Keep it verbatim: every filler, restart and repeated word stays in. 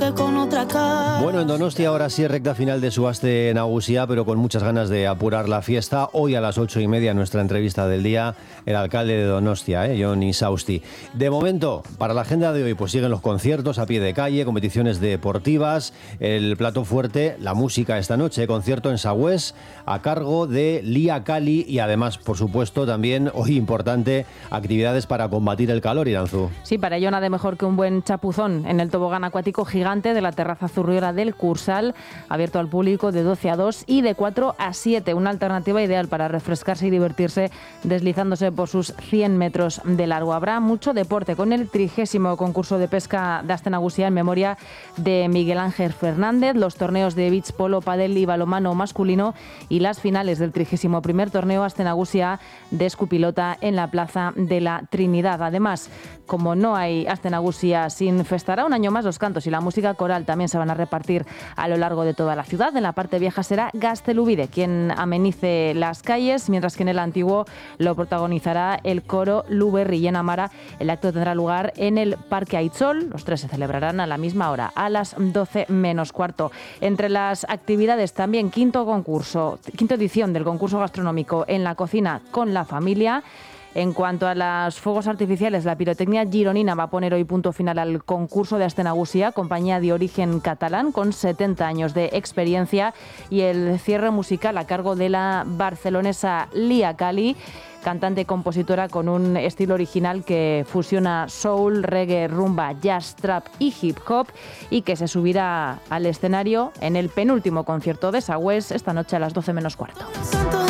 que con otra cara. Bueno, en Donostia ahora sí recta final de su aste nagusia, pero con muchas ganas de apurar la fiesta. Hoy a las ocho y media, nuestra entrevista del día, el alcalde de Donostia, ¿eh? Jon Insausti. De momento, para la agenda de hoy, pues siguen los conciertos a pie de calle, competiciones deportivas, el plato fuerte, la música esta noche, concierto en Sagüés a cargo de Lía Cali y además, por supuesto, también, hoy importante, actividades para combatir el calor, Iranzu. Sí, para ello nada mejor que un buen chapuzón en el tobogán acuático gigante de la terraza zurriera del Cursal, abierto al público de doce a dos y de cuatro a siete, una alternativa ideal para refrescarse y divertirse deslizándose por sus cien metros de largo. Habrá mucho deporte con el trigésimo concurso de pesca de Aste Nagusia en memoria de Miguel Ángel Fernández, los torneos de beach polo, pádel y balonmano masculino y las finales del trigésimo primer torneo Aste Nagusia de escupilota en la Plaza de la Trinidad. Además, como no hay Aste Nagusia sin festará, un año más los cantos y la música coral también se van a repartir a lo largo de toda la ciudad. En la parte vieja será Gaztelubide quien amenice las calles, mientras que en el antiguo lo protagonizará el coro Luberri y en Amara. El acto tendrá lugar en el Parque Aitzol. Los tres se celebrarán a la misma hora, a las doce menos cuarto. Entre las actividades también quinto concurso, quinta edición del concurso gastronómico en la cocina con la familia. En cuanto a los fuegos artificiales, la pirotecnia gironina va a poner hoy punto final al concurso de Aste Nagusia, compañía de origen catalán con setenta años de experiencia, y el cierre musical a cargo de la barcelonesa Lía Cali, cantante y compositora con un estilo original que fusiona soul, reggae, rumba, jazz, trap y hip hop, y que se subirá al escenario en el penúltimo concierto de Sagüés esta noche a las doce menos cuarto.